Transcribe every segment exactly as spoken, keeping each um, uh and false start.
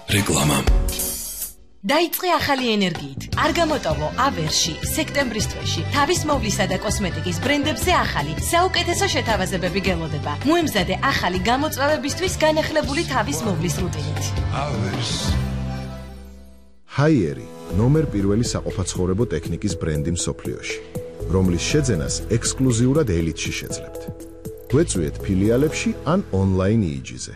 რეკლამა. დაიწყე ახალი ენერგიით. არ გამოტოვო ავერში, სექტემბრის თვეში. თავის მოვლისა და კოსმეტიკის ბრენდებზე ახალი, საუკეთესო შეთავაზებები გელოდება. მოემზადე ახალი გამოწვევებისთვის განახლებული თავის მოვლის რუტინით. ავერს. ჰაიერი, ნომერ პირველი საყოფაცხოვრებო ტექნიკის ბრენდი მსოფლიოში, რომლის შეძენას ექსკლუზიურად ელიტში შეძლებთ. გვეწვიეთ ფილიალებში ან ონლაინ იიჯიზე.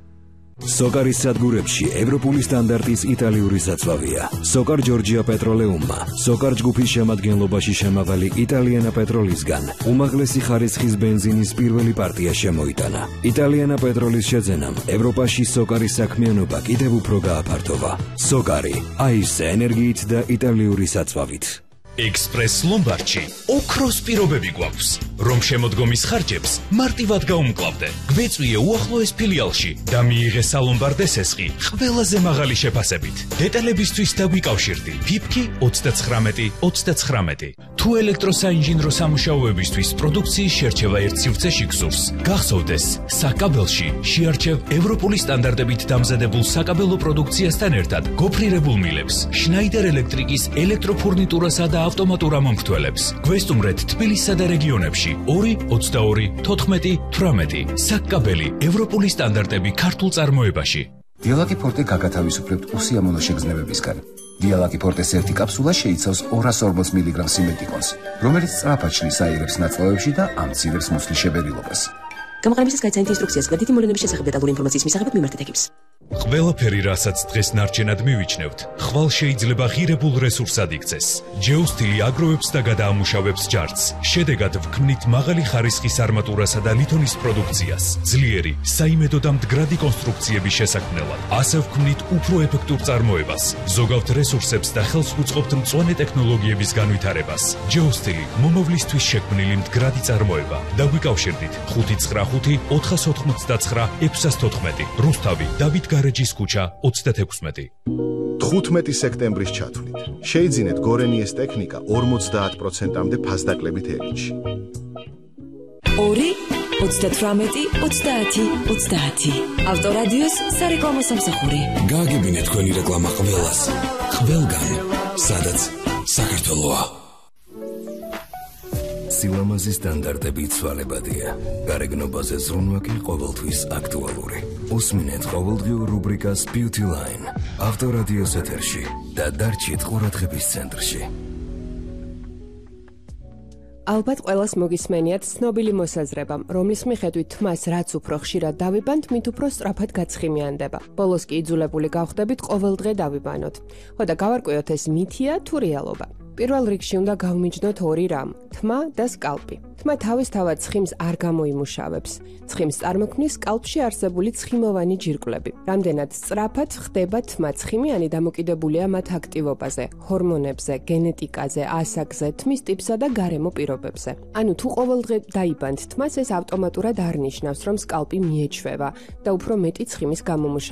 სოკარის სადგურებში ევროპული სტანდარტის იტალიური საწვავია. სოკარ ჯორჯია პეტროლეუმმა, სოკარ ჯგუფის შემადგენლობაში შემავალი იტალიანა პეტროლისგან უმაღლესი ხარისხის ბენზინის პირველი პარტია შემოიტანა. იტალიანა პეტროლის შეძენამ ევროპაში სოკარის საქმიანობა კიდევ უფრო გააფართოვა. სოკარი, აისე ენერგიით და იტალიური საწვავით. ექსპრეს ლომბარდში ოქროს პირობები გვაქვს, რომ შემოდგომის ხარჯებს მარტივად გაუმკლავდე. გვეწვიე უახლოეს ფილიალში და მიიღე სალომბარდე სესხი ყველაზე მაღალი შეფასებით. დეტალებისთვის დაგვიკავშირდი ფიფკი ოცდაცხრამეტი ოცდაცხრამეტი. თუ ელექტროსაინჟინრო სამუშაოებისთვის პროდუქციის შერჩევა ერთ სივრცეში გსურს, გახსოვდეს, საკაბელში შეარჩევ ევროპული სტანდარტებით დამზადებულ საკაბელო პროდუქციასთან ერთად გოფრირებულ მილებს, შნაიდერ ელექტრიკის ელექტროფურნიტურასა და ავტომატურ ამომრთველებს. გვესტუმრეთ თბილისსა და რეგიონებში ორი ოცდაორი თოთხმეტი თვრამეტი. საკაბელი ევროპული სტანდარტები ქართულ წარმოებაში. დიალაკი ფორტე გაგათავისუფლებთ უსიამოვნო შეგრძნებებისგან. დიალაკი ფორტეს ერთი კაფსულა შეიცავს ორას ორმოც მილიგრამ სიმეტიკონს, რომელიც სწრაფად შლის აირებს ნაწლავებში და ამცირებს მუცლის შებერილობას. გამოყენებისას გაიცანით ინსტრუქციას გვერდითი მოვლენების შესახებ დეტალური ინფორმაციის მისაღებად მიმართეთ ეკიპს. ყველაფერი, რასაც დღეს ნარჩენად მივიჩნევთ, ხვალ შეიძლება ღირებულ რესურსად იქცეს. ჯეოსტილი აგროვებს და გადაამუშავებს ჯარცს. შედეგად ვქმნით მაღალი ხარისხის არმატურასა და ლითონის პროდუქციას, ძლიერი, საიმედო და მდგრადი კონსტრუქციების შესაქმნელად. ასე ვქმნით უფრო ეფექტურ წარმოებას, ზოგავთ რესურსებს და ხელს უწყობთ მწვანე ტექნოლოგიების განვითარებას. ჯეოსტილი მომავლისთვის შექმნილი მდგრადი წარმოება. დაგვიკავშირდით ხუთი ცხრა ხუთი ოთხას ოთხმოცდაცხრა ექვსას თოთხმეტი. რუსთავი, დავით გარეჯის ქუჩა ოცდათექვსმეტი. თხუთმეტი სექტემბრის ჩათვლით. შეიძინეთ გორენიეს ტექნიკა ორმოცდაათ პროცენტამდე ფასდაკლებით ელიტში. ორი ოცდათვრამეტი ოცდაათი ოცდაათი. ავტორადიოს სარეკლამო სამსახური. გააგებინეთ თქვენი რეკლამა ყველას. ყველგან, სადაც საქართველოა. სილამაზის სტანდარტები ცვალებადია. გარეგნობაზე ზრუნვა კი ყოველთვის აქტუალური. უსმინეთ ყოველდღიურ რუბრიკას Beauty Line ავტორადიოს ეთერში და დარჩით ყურადღების ცენტრში. ალბათ ყველას მოგისმენიათ ცნობილი მოსაზრება, რომლის მიხედვით თმას რაც უფრო ხშირად დავიბანთ, მით უფრო სწრაფად გაცხიმიანდება. ბოლოს კი იძულებული გავხდებით ყოველდღე დავიბანოთ. ხო და გავარკვიოთ ეს მითია თუ რეალობა. პირველ რიგში უნდა გავმიჯნოთ ორი რამ: თმა და სკალპი. თმა თავისთავად ცხიმს არ გამოიმუშავებს. ცხიმს წარმოქმნის სკალპში არსებული ცხიმოვანი ჯირკვლები. რამდენად სწრაფად ხდება თმა ცხიმიანი დამოკიდებულია მათ აქტივობაზე, ჰორმონებზე, გენეტიკაზე, ასაკზე, თმის ტიპსა და გარემო პირობებზე. ანუ თუ ყოველდღე დაიბანთ თმას, ეს ავტომატურად არ ნიშნავს, რომ სკალპი მიეჩვევა და უფრო მეტი ცხიმის გამომუშავება